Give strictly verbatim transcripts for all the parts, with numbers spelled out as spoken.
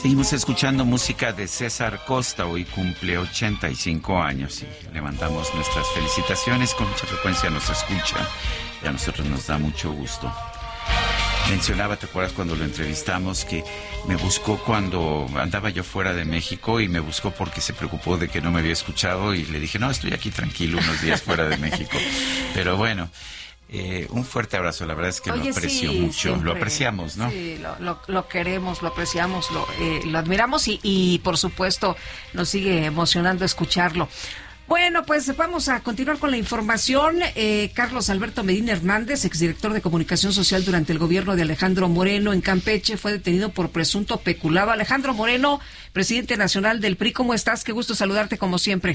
Seguimos escuchando música de César Costa. Hoy cumple ochenta y cinco años y le mandamos nuestras felicitaciones. Con mucha frecuencia nos escucha y a nosotros nos da mucho gusto. Mencionaba, ¿te acuerdas cuando lo entrevistamos? Que me buscó cuando andaba yo fuera de México y me buscó porque se preocupó de que no me había escuchado y le dije, no, estoy aquí tranquilo unos días fuera de México. Pero bueno, eh, un fuerte abrazo, la verdad es que Oye, lo aprecio sí, mucho, siempre. Lo apreciamos, ¿no? Sí, lo, lo, lo queremos, lo apreciamos, lo, eh, lo admiramos y, y por supuesto nos sigue emocionando escucharlo. Bueno, pues vamos a continuar con la información. Eh, Carlos Alberto Medina Hernández, exdirector de Comunicación Social durante el gobierno de Alejandro Moreno en Campeche, fue detenido por presunto peculado. Alejandro Moreno, presidente nacional del P R I, ¿cómo estás? Qué gusto saludarte como siempre.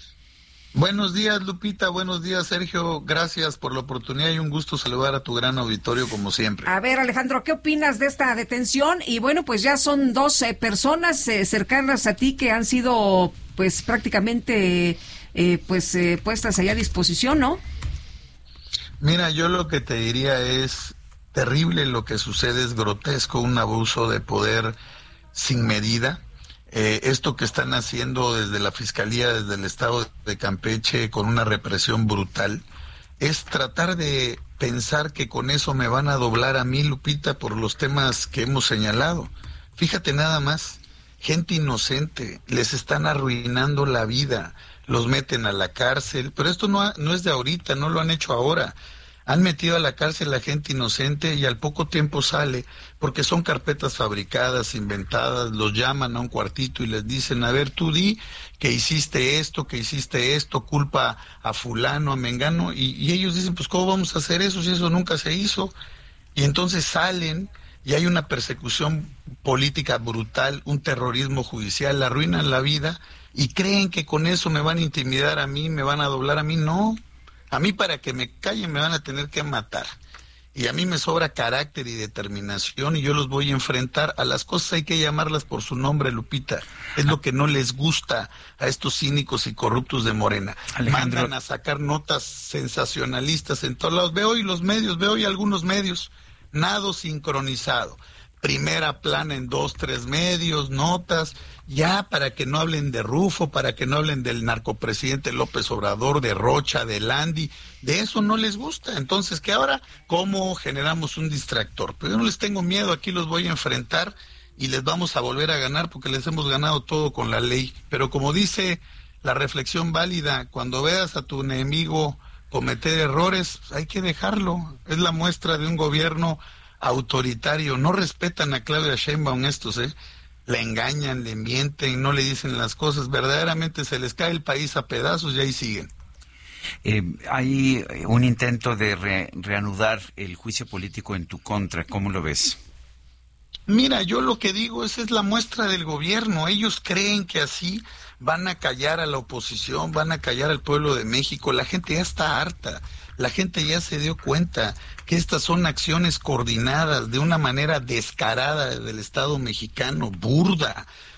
Buenos días, Lupita. Buenos días, Sergio. Gracias por la oportunidad y un gusto saludar a tu gran auditorio como siempre. A ver, Alejandro, ¿qué opinas de esta detención? Y bueno, pues ya son dos eh, personas eh, cercanas a ti que han sido pues prácticamente eh, pues eh, puestas allá a disposición, ¿no? Mira, yo lo que te diría es terrible lo que sucede, es grotesco, un abuso de poder sin medida. Eh, esto que están haciendo desde la Fiscalía, desde el Estado de Campeche, con una represión brutal, es tratar de pensar que con eso me van a doblar a mí, Lupita, por los temas que hemos señalado. Fíjate nada más, gente inocente, les están arruinando la vida, los meten a la cárcel, pero esto no, ha, no es de ahorita, no lo han hecho ahora. Han metido a la cárcel a gente inocente y al poco tiempo sale, porque son carpetas fabricadas, inventadas, los llaman a un cuartito y les dicen, a ver, tú di que hiciste esto, que hiciste esto, culpa a fulano, a mengano, y, y ellos dicen, pues ¿cómo vamos a hacer eso si eso nunca se hizo? Y entonces salen y hay una persecución política brutal, un terrorismo judicial, arruinan la vida y creen que con eso me van a intimidar a mí, me van a doblar a mí, no. A mí para que me callen me van a tener que matar. Y a mí me sobra carácter y determinación y yo los voy a enfrentar. A las cosas hay que llamarlas por su nombre, Lupita. Es lo que no les gusta a estos cínicos y corruptos de Morena. Alejandro. Mandan a sacar notas sensacionalistas en todos lados. Veo hoy los medios, veo hoy algunos medios. Nado sincronizado. Primera plana en dos, tres medios, notas, ya para que no hablen de Rufo, para que no hablen del narcopresidente López Obrador, de Rocha, de Landi, de eso no les gusta. Entonces, ¿qué ahora? ¿Cómo generamos un distractor? Pero yo no les tengo miedo, aquí los voy a enfrentar y les vamos a volver a ganar porque les hemos ganado todo con la ley. Pero como dice la reflexión válida, cuando veas a tu enemigo cometer errores, hay que dejarlo. Es la muestra de un gobierno autoritario. No respetan a Claudia Sheinbaum estos, ¿eh? La engañan, le mienten, no le dicen las cosas, verdaderamente se les cae el país a pedazos y ahí siguen. Eh, hay un intento de re- reanudar el juicio político en tu contra, ¿cómo lo ves? Mira, yo lo que digo, esa es la muestra del gobierno. Ellos creen que así van a callar a la oposición, van a callar al pueblo de México. La gente ya está harta, la gente ya se dio cuenta que estas son acciones coordinadas de una manera descarada del Estado mexicano, burda,